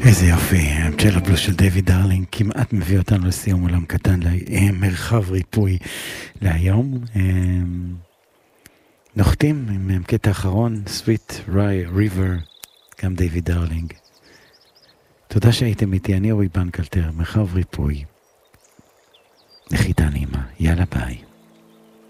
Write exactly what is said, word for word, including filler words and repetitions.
איזה יופי, צ'לו בלוס של דיוויד דרלינג כמעט מביא אותנו לסיום עולם קטן, מרחב ריפוי להיום. נוחתים עם קטע אחרון, Sweet River, גם דיוויד דרלינג. תודה שהייתם איתי, אני אורי בנקלטר, מרחב ריפוי. נחיתה נעימה, יאללה ביי.